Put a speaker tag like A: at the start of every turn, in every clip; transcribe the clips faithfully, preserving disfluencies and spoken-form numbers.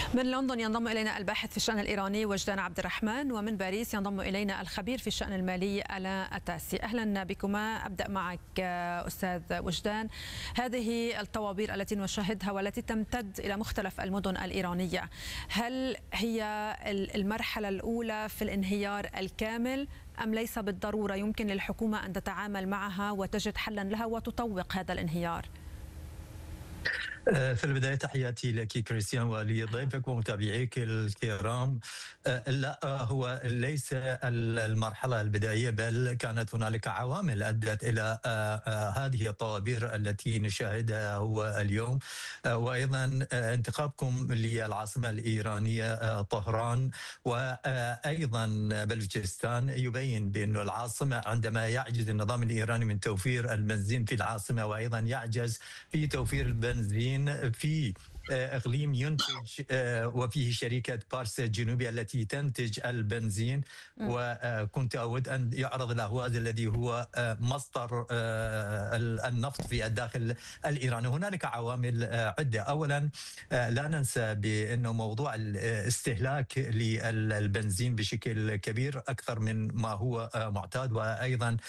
A: من لندن ينضم إلينا الباحث في الشأن الإيراني وجدان عبد الرحمن، ومن باريس ينضم إلينا الخبير في الشأن المالي ألا التاسي. أهلا بكما. أبدأ معك أستاذ وجدان. هذه الطوابير التي نشاهدها والتي تمتد إلى مختلف المدن الإيرانية، هل هي المرحلة الأولى في الانهيار الكامل أم ليس بالضرورة يمكن للحكومة أن تتعامل معها وتجد حلا لها وتطوق هذا الانهيار؟
B: في البداية تحياتي لك كريستيان ولضيفك ومتابعيك الكرام. لا، هو ليس المرحلة البدائية، بل كانت هنالك عوامل أدت إلى هذه الطوابير التي نشاهدها هو اليوم، وأيضا انتخابكم للعاصمة الإيرانية طهران وأيضا بلوچستان يبين بأن العاصمة عندما يعجز النظام الإيراني من توفير البنزين في العاصمة، وأيضا يعجز في توفير البنزين في اقليم ينتج وفيه شركه بارس الجنوبيه التي تنتج البنزين، وكنت اود ان يعرض له هذا الذي هو مصدر النفط في الداخل الايراني. هنالك عوامل عده. اولا لا ننسى بانه موضوع الاستهلاك للبنزين بشكل كبير اكثر من ما هو معتاد، وايضا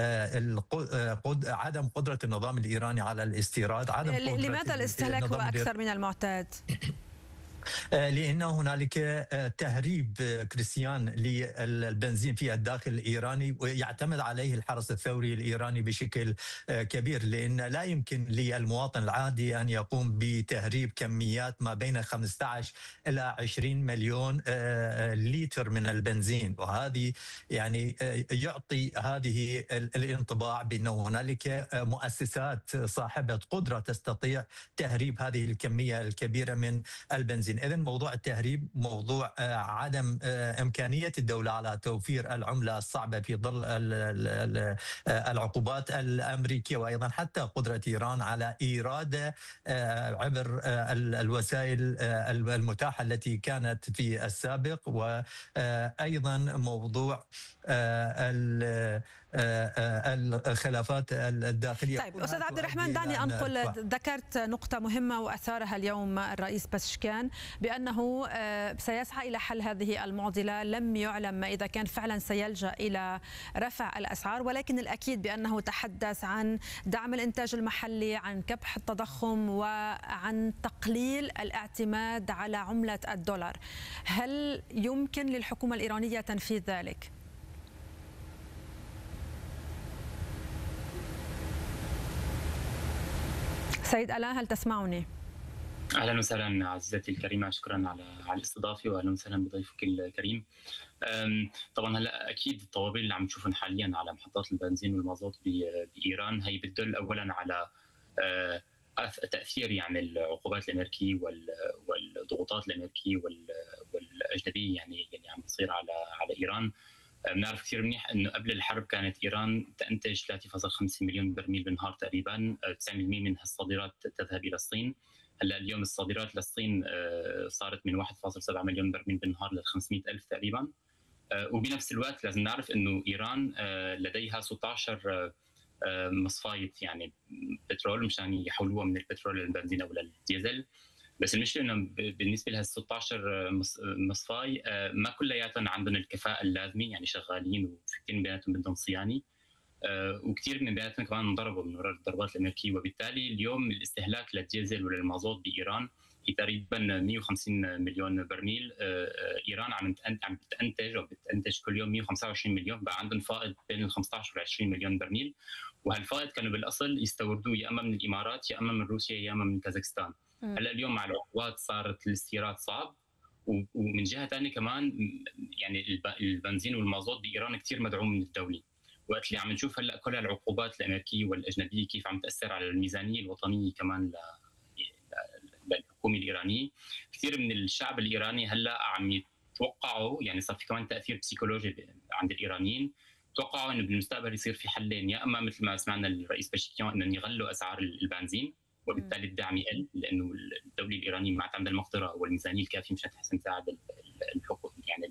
B: عدم قدره النظام الايراني على الاستيراد. عدم قدرة
A: لماذا الاستهلاك هو اكثر من المعتاد؟
B: لأن هنالك تهريب كريستيان للبنزين في الداخل الإيراني، ويعتمد عليه الحرس الثوري الإيراني بشكل كبير، لأن لا يمكن للمواطن العادي أن يقوم بتهريب كميات ما بين خمسة عشر إلى عشرين مليون لتر من البنزين، وهذه يعني يعطي هذه الانطباع بأن هنالك مؤسسات صاحبة قدرة تستطيع تهريب هذه الكمية الكبيرة من البنزين. إذن موضوع التهريب موضوع عدم إمكانية الدولة على توفير العملة الصعبة في ظل العقوبات الأمريكية، وأيضا حتى قدرة إيران على إيراد عبر الوسائل المتاحة التي كانت في السابق، وأيضا موضوع الخلافات الداخلية.
A: طيب أستاذ عبد الرحمن، دعني أنقل. ذكرت نقطة مهمة وأثارها اليوم الرئيس باشكان بأنه سيسعى إلى حل هذه المعضلة. لم يعلم ما إذا كان فعلا سيلجأ إلى رفع الأسعار، ولكن الأكيد بأنه تحدث عن دعم الإنتاج المحلي، عن كبح التضخم، وعن تقليل الاعتماد على عملة الدولار. هل يمكن للحكومة الإيرانية تنفيذ ذلك؟ سيد ألا، هل تسمعني؟
C: اهلا وسهلا عزيزتي الكريمه، شكرا على على الاستضافه، واهلا وسهلا بضيفك الكريم. طبعا هلا اكيد الطوابير اللي عم نشوفهم حاليا على محطات البنزين والمازوت بايران هي بتدل اولا على تاثير يعني العقوبات الامريكيه والضغوطات الامريكيه والاجنبيه يعني يعني عم تصير على على ايران. بنعرف كثير منيح انه قبل الحرب كانت ايران تنتج ثلاثة فاصلة خمسة مليون برميل بالنهار تقريبا، تسعين بالمئة من هالصادرات تذهب الى الصين. هلا اليوم الصادرات للصين صارت من واحد فاصلة سبعة مليون برميل بالنهار ل خمسمئة ألف تقريبا. وبنفس الوقت لازم نعرف انه ايران لديها ستة عشر مصفاية يعني بترول مشان يحولوها من البترول للبنزين او للديزل. بس المشكله انه بالنسبه لها ستة عشر مصفاي ما كلياتهم عندهم الكفاءه اللازمه، يعني شغالين وفي كثير بيناتهم بدهم صيانه، وكثير من بيناتهم كمان انضربوا من وراء الضربات الامريكيه. وبالتالي اليوم الاستهلاك للديزل وللمازوت بايران هي تقريبا مئة وخمسين مليون برميل. ايران عم عم بتنتج او بتنتج كل يوم مئة وخمسة وعشرين مليون، بقى عندهم فائض بين ال خمسة عشر وال عشرين مليون برميل، وهالفائض كانوا بالاصل يستوردوه يا اما من الامارات يا اما من روسيا يا اما من كازاخستان. هلا اليوم مع العقوبات صارت الاستيراد صعب، ومن جهه ثانيه كمان يعني البنزين والمازوت بايران كثير مدعوم من الدوله. وقت اللي عم نشوف هلا كل العقوبات الامريكيه والاجنبيه كيف عم تاثر على الميزانيه الوطنيه كمان للحكومه الايرانيه، كثير من الشعب الايراني هلا عم يتوقعوا، يعني صار في كمان تاثير بسيكولوجي عند الايرانيين، توقعوا انه بالمستقبل يصير في حلين، يا اما مثل ما سمعنا الرئيس باشكيان انهم يغلوا اسعار البنزين وبالتالي الدعم يقل، لانه الدوله الايرانيه ما عندها المقدره والميزانيه الكافيه مشان تحسن تساعد